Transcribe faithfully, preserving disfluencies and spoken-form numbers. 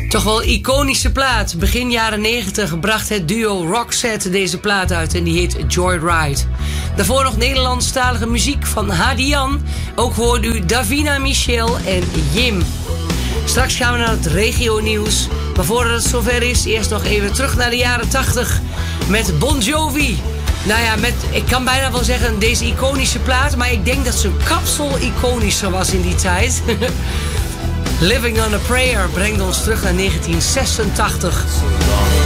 Toch wel iconische plaat. Begin jaren negentig bracht het duo Roxette deze plaat uit en die heet Joyride. Daarvoor nog Nederlandstalige muziek van Hadian. Ook hoorde u Davina Michel en Jim. Straks gaan we naar het regionieuws. Maar voordat het zover is, eerst nog even terug naar de jaren tachtig met Bon Jovi. Nou ja, met, ik kan bijna wel zeggen deze iconische plaat, maar ik denk dat zijn kapsel iconischer was in die tijd. Living on a Prayer brengt ons terug naar negentien zesentachtig.